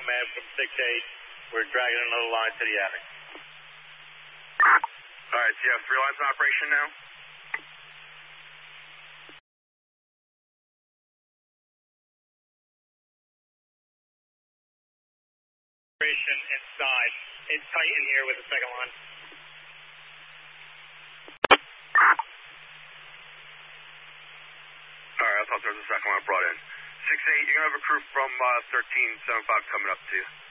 man from 6-8. We're dragging another line to the attic. Alright, so you have 3 lines in operation now? Operation inside. It's tight in here with the second line. Alright, I thought there was a second one brought in. 6-8, you're going to have a crew from 1375 coming up to you.